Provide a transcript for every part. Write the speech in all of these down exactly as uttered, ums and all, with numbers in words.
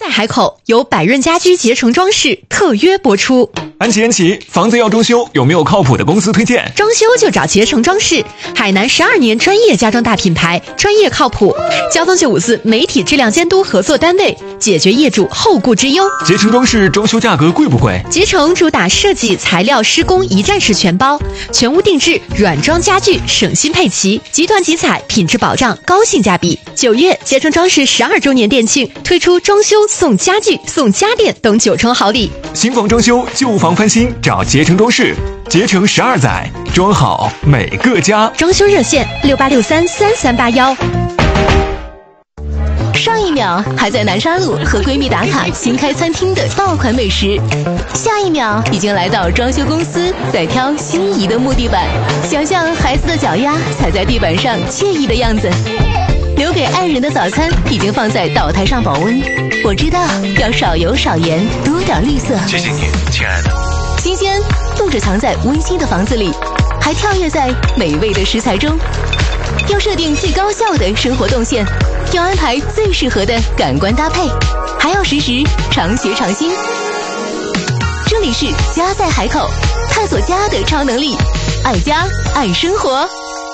在海口由百润家居捷成装饰特约播出。 安琪安琪，房子要装修，有没有靠谱的公司推荐？ 装修就找捷成装饰，海南十二年专业家装大品牌，专业靠谱。交通九五四媒体质量监督合作单位，解决业主后顾之忧。 捷成装饰装修价格贵不贵？ 捷成主打设计、材料、施工一站式全包，全屋定制，软装家具省心配齐，集团集采，品质保障，高性价比。九月，捷成装饰十二周年店庆，推出装修送家具、送家电等九重好礼。 新房装修、旧房翻新，找捷成装饰。捷成十二载，装好每个家。 装修热线六八六三三三八幺。 上一秒还在南沙路和闺蜜打卡新开餐厅的爆款美食，下一秒已经来到装修公司在挑心仪的木地板，想象孩子的脚丫踩在地板上惬意的样子。留给爱人的早餐已经放在岛台上保温，我知道要少油少盐，多点绿色。 谢谢你，亲爱的。 新鲜不只藏在温馨的房子里，还跳跃在美味的食材中。要设定最高效的生活动线，要安排最适合的感官搭配，还要时时常学常新。这里是家在海口，探索家的超能力，爱家爱生活。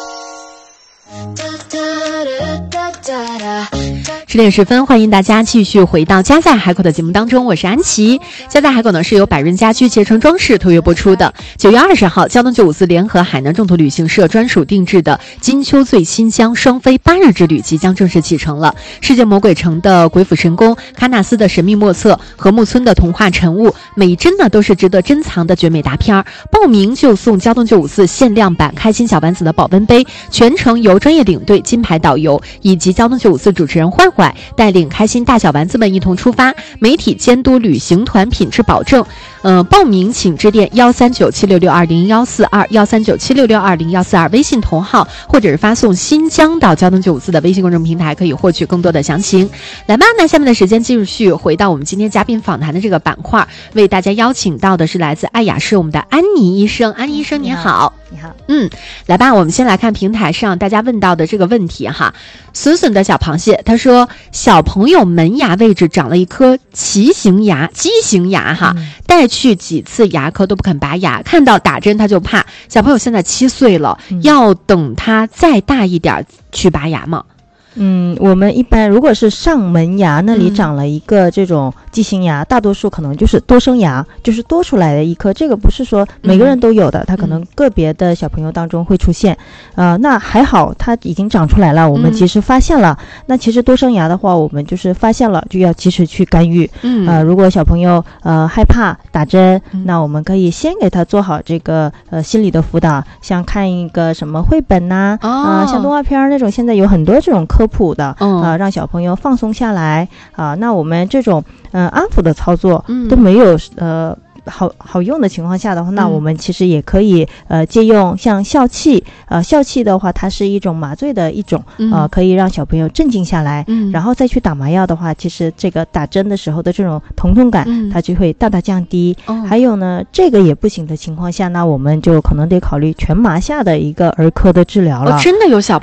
十点十分，欢迎大家继续回到家在海口的节目当中，我是安琪。家在海口呢是由百润家居捷成装饰特约播出的。九月二十号，交通九五四联合海南众途旅行社专属定制的金秋醉新疆双飞八日之旅即将正式启程了。世界魔鬼城的鬼斧神工，喀纳斯的神秘莫测，和木村的童话晨雾，每一帧呢都是值得珍藏的绝美大片儿。报名就送交通九五四限量版开心小丸子的保温杯，全程由专业领队、金牌导游以及交通九五四主持人坏坏带领开心大小丸子们一同出发，媒体监督旅行团品质保证。呃，报名请致电幺三九七六六二零幺四二幺三九七六六二零幺四二微信同号，或者是发送新疆到交通九五四的微信公众平台，可以获取更多的详情。来吧，那下面的时间继续回到我们今天嘉宾访谈的这个板块，为大家邀请到的是来自爱雅市我们的安妮医生。安妮医生你好。 你好。 嗯，来吧，我们先来看平台上大家问到的这个问题哈。损损的小螃蟹他说，小朋友门牙位置长了一颗畸形牙畸形牙哈，带去几次牙科都不肯拔牙，看到打针他就怕。小朋友现在七岁了，嗯、要等他再大一点去拔牙吗？ 嗯，我们一般如果是上门牙那里长了一个这种畸形牙、嗯、大多数可能就是多生牙，就是多出来的一颗，这个不是说每个人都有的、嗯、它可能个别的小朋友当中会出现、嗯、呃，那还好它已经长出来了，我们及时发现了、嗯、那其实多生牙的话我们就是发现了就要及时去干预。嗯，呃，如果小朋友呃害怕打针、嗯、那我们可以先给他做好这个呃心理的辅导，像看一个什么绘本呐、啊，啊、哦呃，像动画片那种，现在有很多这种科普的，嗯、呃，让小朋友放松下来啊、呃。那我们这种嗯、呃、安抚的操作都没有、嗯、呃好好用的情况下的话，那我们其实也可以呃借用像笑气，呃笑气的话它是一种麻醉的一种，呃可以让小朋友镇静下来，嗯，然后再去打麻药的话，其实这个打针的时候的这种疼痛感、嗯、它就会大大降低。哦、还有呢，这个也不行的情况下，那我们就可能得考虑全麻下的一个儿科的治疗了。 哦，真的有小